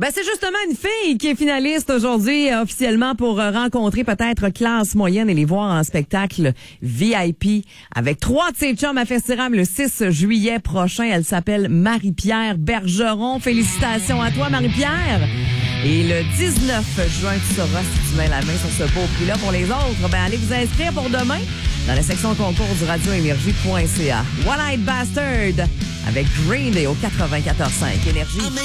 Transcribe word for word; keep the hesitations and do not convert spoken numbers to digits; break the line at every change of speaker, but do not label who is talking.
Ben, c'est justement une fille qui est finaliste aujourd'hui euh, officiellement pour euh, rencontrer peut-être classe moyenne et les voir en spectacle V I P avec trois de ses chums à Festiram le six juillet prochain. Elle s'appelle Marie-Pierre Bergeron. Félicitations à toi, Marie-Pierre. Et le dix-neuf juin, tu sauras si tu mets la main sur ce beau prix-là. Pour les autres, ben, allez vous inscrire pour demain dans la section concours du radio énergie point c a. One Eyed Bastard avec Green Day au quatre-vingt-quatorze cinq Énergie.